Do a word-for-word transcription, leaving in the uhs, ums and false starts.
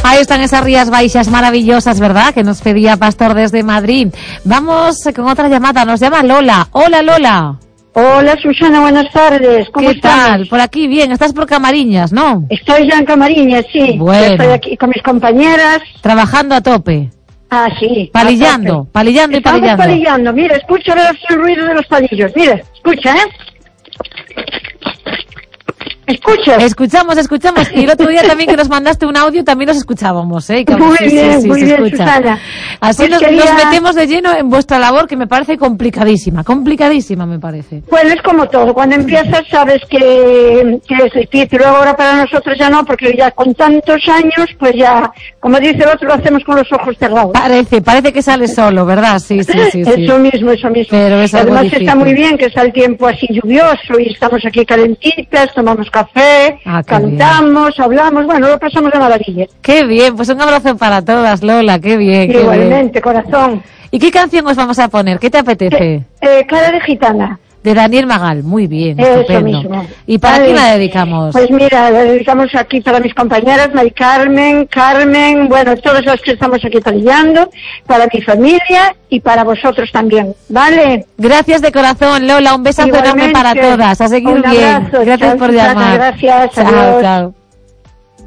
Ahí están esas Rías Baixas maravillosas, ¿verdad? Que nos pedía Pastor desde Madrid. Vamos con otra llamada, nos llama Lola. Hola, Lola. Hola, Susana, buenas tardes. ¿Cómo ¿Qué estás? tal? Por aquí bien, estás por Camariñas, ¿no? Estoy ya en Camariñas, sí. Bueno. Estoy aquí con mis compañeras. Trabajando a tope. Ah, sí. Palillando, palillando y Estamos palillando. palillando. Mira, escucha el ruido de los palillos. Mira, escucha, ¿eh? Escucha. Escuchamos, escuchamos. Y el otro día también que nos mandaste un audio, también nos escuchábamos, ¿eh? Que, Muy sí, bien, sí, sí, muy se bien, escucha. Susana. Así Pues nos, quería- nos metemos de lleno en vuestra labor, que me parece complicadísima, complicadísima me parece. Bueno, es como todo. Cuando empiezas sabes que, que es difícil. Luego ahora para nosotros ya no, porque ya con tantos años, pues ya, como dice el otro, lo hacemos con los ojos cerrados. Parece, parece que sale solo, ¿verdad? Sí, sí, sí. sí. Eso mismo, eso mismo. Pero es algo Además difícil. está muy bien que está el tiempo así lluvioso y estamos aquí calentitas, tomamos café, Ah, qué cantamos, hablamos, bueno, lo pasamos de maravilla. Qué bien, pues un abrazo para todas, Lola, qué bien, qué bien. Igualmente, corazón. ¿Y qué canción os vamos a poner? ¿Qué te apetece? Eh, eh, cara de gitana. De Daniel Magal, muy bien, Eso estupendo. mismo. ¿Y para Vale. quién la dedicamos? Pues mira, la dedicamos aquí para mis compañeras, Mari Carmen, Carmen, bueno, todas las que estamos aquí palillando, para mi familia y para vosotros también, ¿vale? Gracias de corazón, Lola, un besazo enorme Igualmente. para todas, a seguir Un bien. abrazo. Gracias Chao, por Susana, llamar. gracias, Chao, adiós. chao.